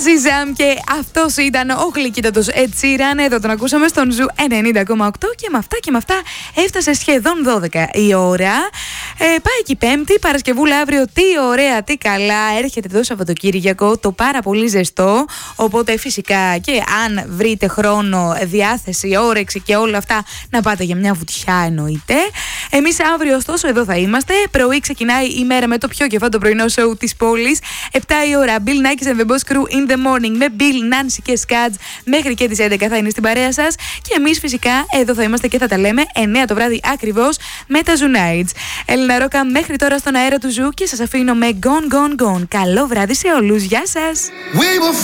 Ζιζάμ και αυτός ήταν ο γλυκύτατος Ed Sheeran. Εδώ τον ακούσαμε στον Ζου 90,8 και με αυτά έφτασε σχεδόν 12 η ώρα. Πάει και η Πέμπτη, Παρασκευούλα αύριο. Τι ωραία, τι καλά. Έρχεται το Σαββατοκύριακο, το πάρα πολύ ζεστό. Οπότε φυσικά και αν βρείτε χρόνο, διάθεση, όρεξη και όλα αυτά, να πάτε για μια βουτιά εννοείται. Εμείς αύριο ωστόσο εδώ θα είμαστε. Πρωί ξεκινάει η μέρα με το πιο κεφάτο πρωινό σοου της πόλης. 7 η ώρα, Bill Nackis and the Boss Crew in the morning με Bill, Nancy και Scads. Μέχρι και τις 11 θα είναι στην παρέα σας. Και εμείς φυσικά εδώ θα είμαστε και θα τα λέμε 9 το βράδυ ακριβώς με τα Zoo Nights. Έλληνα Ρόκα μέχρι τώρα στον αέρα του Ζου και σας αφήνω με Gone Gone Gone. Καλό βράδυ σε όλους. Γεια σας.